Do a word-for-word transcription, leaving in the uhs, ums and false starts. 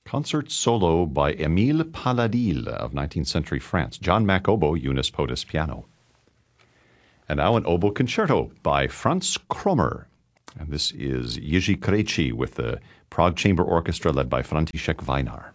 Concert solo by Émile Paladil of nineteenth century France. John Mack oboe, Eunice Potus piano. And now an oboe concerto by Franz Kromer. And this is Jiří Krejčí with the Prague Chamber Orchestra led by František Vajnar.